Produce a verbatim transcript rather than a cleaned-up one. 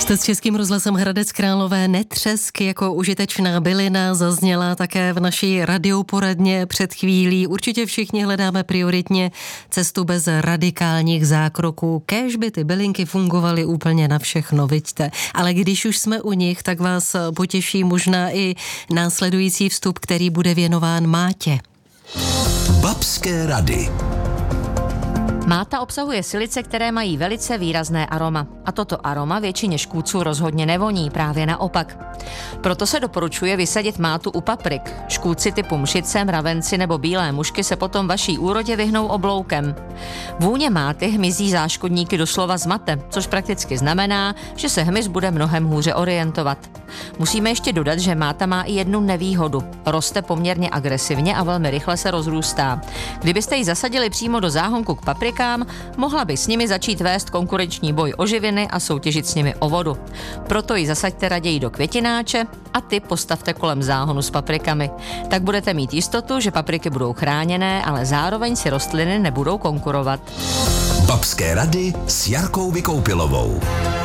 Jste s Českým rozhlasem Hradec Králové. Netřesk jako užitečná bylina zazněla také v naší radioporadně před chvílí. Určitě všichni hledáme prioritně cestu bez radikálních zákroků. Kéž by ty bylinky fungovaly úplně na všechno, viďte. Ale když už jsme u nich, tak vás potěší možná i následující vstup, který bude věnován mátě. Babské rady. Máta obsahuje silice, které mají velice výrazné aroma. A toto aroma většině škůdců rozhodně nevoní, právě naopak. Proto se doporučuje vysadit mátu u paprik. Škůdci typu mšice, mravenci nebo bílé mušky se potom vaší úrodě vyhnou obloukem. Vůně máty hmyzí záškodníky doslova zmate, což prakticky znamená, že se hmyz bude mnohem hůře orientovat. Musíme ještě dodat, že máta má i jednu nevýhodu. Roste poměrně agresivně a velmi rychle se rozrůstá. Kdybyste ji zasadili přímo do záhonku k paprikám, mohla by s nimi začít vést konkurenční boj o živiny a soutěžit s nimi o vodu. Proto ji zasaďte raději do květináče a ty postavte kolem záhonu s paprikami. Tak budete mít jistotu, že papriky budou chráněné, ale zároveň si rostliny nebudou konkurovat. Babské rady s Jarkou Vykoupilovou.